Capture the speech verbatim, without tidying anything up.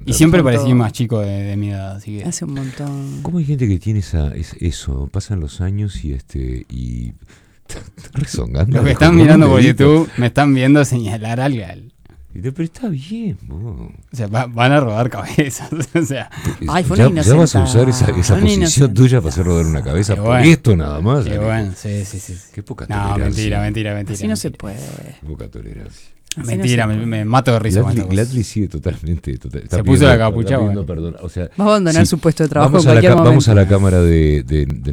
Y siempre parecí más chico de, de mi edad, así que... Hace un montón. ¿Cómo hay gente que tiene esa, es, eso? Pasan los años y este y rezongando. Los que están mirando por YouTube me están viendo señalar algo. Pero está bien, vos. O sea, va, van a rodar cabezas. O sea, Ay, fue ya, una ya vas a usar esa, esa una posición inocente. tuya para hacer rodar una cabeza Qué por bueno. esto nada más. qué Alejo. bueno, sí, sí, sí. Qué poca No, tolerancia. mentira, mentira, mentira. Así no se mentira. puede. Qué poca tolerancia. Así Mentira, no se me, puede. me mato de risa. con Gladly, esta cosa. Gladly sigue totalmente. Total, está Se pidiendo- puso la capucha, está pidiendo bueno. perdón. O sea, Va a abandonar sí, su puesto de trabajo vamos en a la, cualquier ca- momento. vamos a la cámara de, de, de